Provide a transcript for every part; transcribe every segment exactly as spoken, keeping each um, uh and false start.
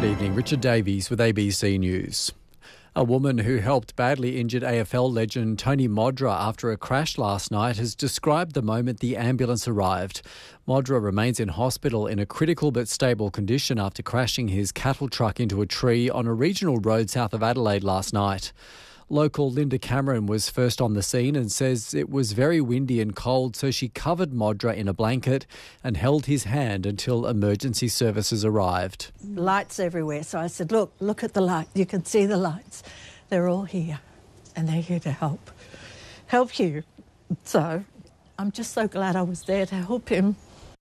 evening. Richard Davies with A B C News. A woman who helped badly injured A F L legend Tony Modra after a crash last night has described the moment the ambulance arrived. Modra remains in hospital in a critical but stable condition after crashing his cattle truck into a tree on a regional road south of Adelaide last night. Local Linda Cameron was first on the scene and says it was very windy and cold, so she covered Modra in a blanket and held his hand until emergency services arrived. Lights everywhere, so I said, look, look at the light. You can see the lights. They're all here and they're here to help, help you. So I'm just so glad I was there to help him.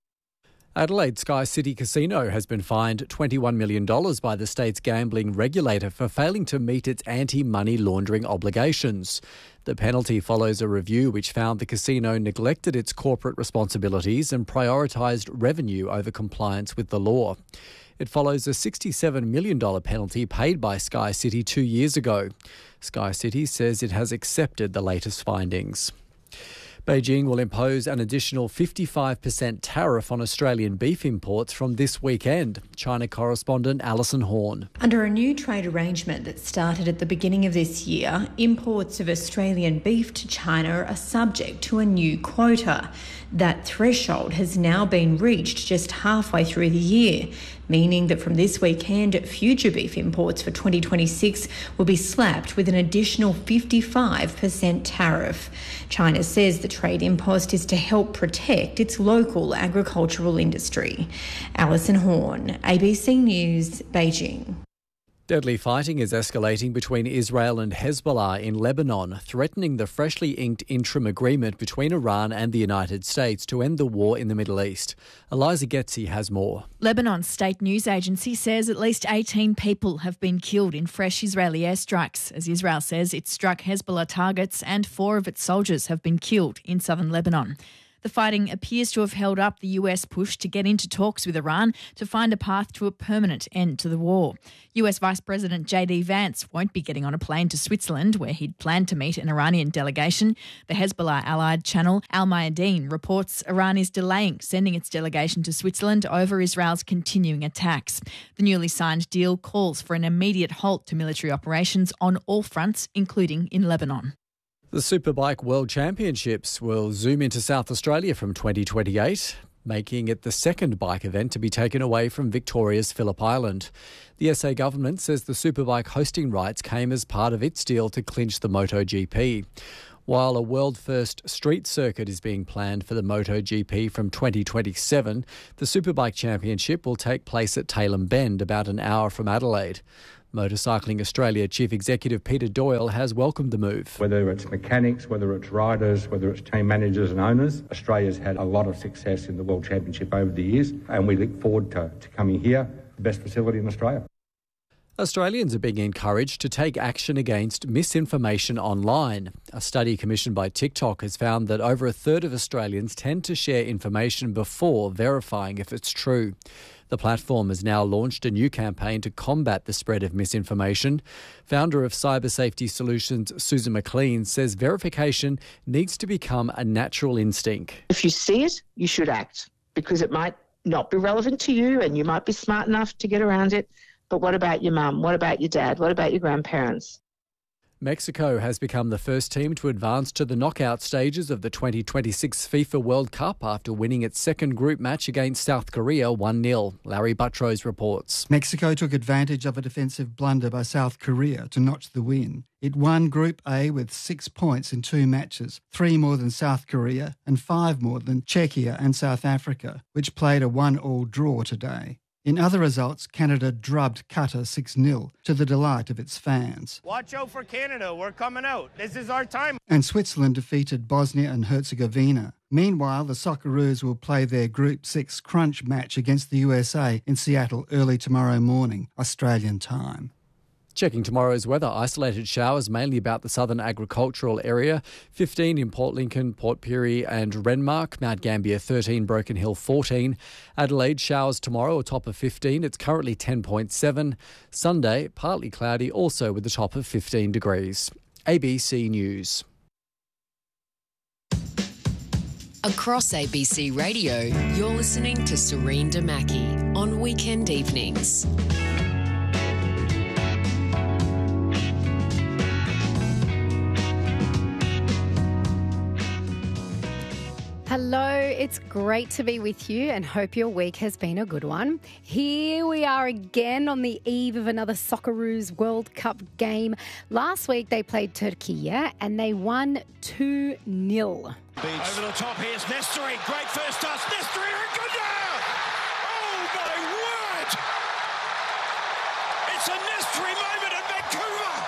Adelaide Sky City Casino has been fined twenty-one million dollars by the state's gambling regulator for failing to meet its anti-money laundering obligations. The penalty follows a review which found the casino neglected its corporate responsibilities and prioritised revenue over compliance with the law. It follows a sixty-seven million dollars penalty paid by Sky City two years ago. Sky City says it has accepted the latest findings. Beijing will impose an additional fifty-five percent tariff on Australian beef imports from this weekend. China correspondent Alison Horn. Under a new trade arrangement that started at the beginning of this year, imports of Australian beef to China are subject to a new quota. That threshold has now been reached just halfway through the year, meaning that from this weekend, future beef imports for twenty twenty-six will be slapped with an additional fifty-five percent tariff. China says the trade impost is to help protect its local agricultural industry. Alison Horn, A B C News, Beijing. Deadly fighting is escalating between Israel and Hezbollah in Lebanon, threatening the freshly inked interim agreement between Iran and the United States to end the war in the Middle East. Eliza Getzi has more. Lebanon's state news agency says at least eighteen people have been killed in fresh Israeli airstrikes, as Israel says it struck Hezbollah targets and four of its soldiers have been killed in southern Lebanon. The fighting appears to have held up the U S push to get into talks with Iran to find a path to a permanent end to the war. U S Vice President J D Vance won't be getting on a plane to Switzerland, where he'd planned to meet an Iranian delegation. The Hezbollah-allied channel Al Mayadeen reports Iran is delaying sending its delegation to Switzerland over Israel's continuing attacks. The newly signed deal calls for an immediate halt to military operations on all fronts, including in Lebanon. The Superbike World Championships will zoom into South Australia from twenty twenty-eight, making it the second bike event to be taken away from Victoria's Phillip Island. The S A government says the Superbike hosting rights came as part of its deal to clinch the MotoGP. While a world-first street circuit is being planned for the MotoGP from twenty twenty-seven, the Superbike Championship will take place at Tailem Bend, about an hour from Adelaide. Motorcycling Australia Chief Executive Peter Doyle has welcomed the move. Whether it's mechanics, whether it's riders, whether it's team managers and owners, Australia's had a lot of success in the World Championship over the years, and we look forward to, to coming here, the best facility in Australia. Australians are being encouraged to take action against misinformation online. A study commissioned by TikTok has found that over a third of Australians tend to share information before verifying if it's true. The platform has now launched a new campaign to combat the spread of misinformation. Founder of Cyber Safety Solutions, Susan McLean, says verification needs to become a natural instinct. If you see it, you should act, because it might not be relevant to you and you might be smart enough to get around it. But what about your mum? What about your dad? What about your grandparents? Mexico has become the first team to advance to the knockout stages of the twenty twenty-six FIFA World Cup after winning its second group match against South Korea one nil. Larry Buttrose reports. Mexico took advantage of a defensive blunder by South Korea to notch the win. It won Group A with six points in two matches, three more than South Korea and five more than Czechia and South Africa, which played a one-all draw today. In other results, Canada drubbed Qatar six nil to the delight of its fans. Watch out for Canada. We're coming out. This is our time. And Switzerland defeated Bosnia and Herzegovina. Meanwhile, the Socceroos will play their Group six crunch match against the U S A in Seattle early tomorrow morning, Australian time. Checking tomorrow's weather, isolated showers mainly about the southern agricultural area, fifteen in Port Lincoln, Port Pirie and Renmark, Mount Gambier thirteen, Broken Hill fourteen, Adelaide showers tomorrow, a top of fifteen, it's currently ten point seven, Sunday partly cloudy, also with a top of fifteen degrees. A B C News. Across A B C Radio, you're listening to Serene Damaki on weekend evenings. Hello, it's great to be with you and hope your week has been a good one. Here we are again on the eve of another Socceroos World Cup game. Last week they played Turkey and they won two nil. Over the top, here's Nestori. Great first touch. Nestori Ragunda! Oh my word! It's a Nestori moment in Vancouver!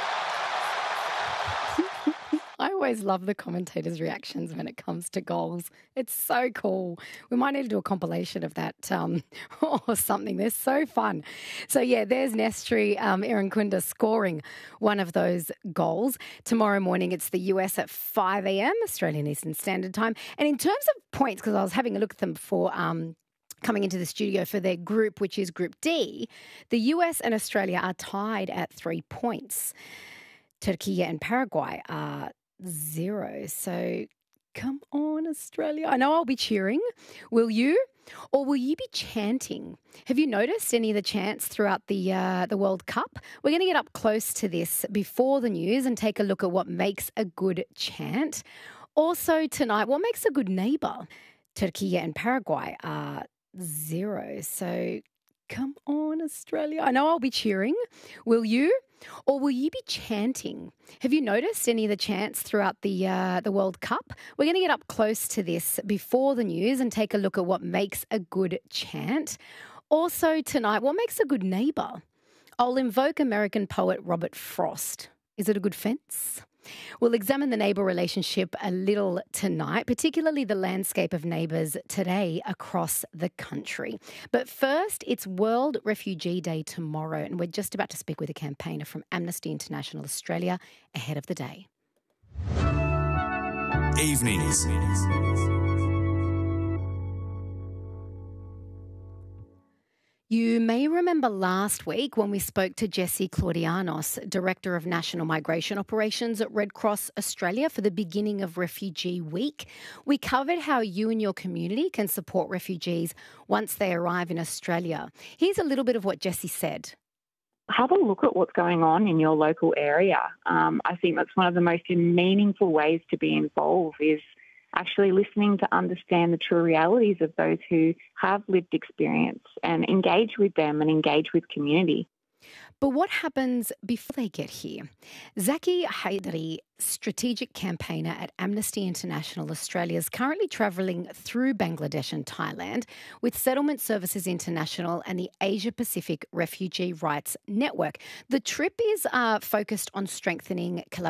I always love the commentators' reactions when it comes to goals. It's so cool. We might need to do a compilation of that um, or something. They're so fun. So, yeah, there's Nestori um, Irankunda scoring one of those goals. Tomorrow morning, it's the U S at five a.m, Australian Eastern Standard Time. And in terms of points, because I was having a look at them before um, coming into the studio for their group, which is Group D, the U S and Australia are tied at three points. Turkey and Paraguay are zero. So come on, Australia. I know I'll be cheering. Will you? Or will you be chanting? Have you noticed any of the chants throughout the uh, the World Cup? We're going to get up close to this before the news and take a look at what makes a good chant. Also tonight, what makes a good neighbour? Turkey and Paraguay are zero. So come on, Australia. I know I'll be cheering. Will you? Or will you be chanting? Have you noticed any of the chants throughout the uh, the World Cup? We're going to get up close to this before the news and take a look at what makes a good chant. Also tonight, what makes a good neighbour? I'll invoke American poet Robert Frost. Is it a good fence? We'll examine the neighbour relationship a little tonight, particularly the landscape of neighbours today across the country. But first, it's World Refugee Day tomorrow, and we're just about to speak with a campaigner from Amnesty International Australia ahead of the day. Evenings. You may remember last week when we spoke to Jessie Claudianos, Director of National Migration Operations at Red Cross Australia for the beginning of Refugee Week. We covered how you and your community can support refugees once they arrive in Australia. Here's a little bit of what Jessie said. Have a look at what's going on in your local area. Um, I think that's one of the most meaningful ways to be involved is actually listening to understand the true realities of those who have lived experience and engage with them and engage with community. But what happens before they get here? Zaki Haidari, strategic campaigner at Amnesty International Australia, is currently travelling through Bangladesh and Thailand with Settlement Services International and the Asia Pacific Refugee Rights Network. The trip is uh, focused on strengthening collaboration